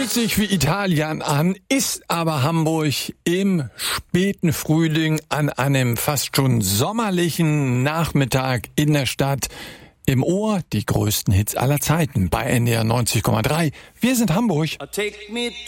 Hört sich wie Italien an, ist aber Hamburg im späten Frühling an einem fast schon sommerlichen Nachmittag in der Stadt. Im Ohr die größten Hits aller Zeiten bei NDR 90,3. Wir sind Hamburg. Take me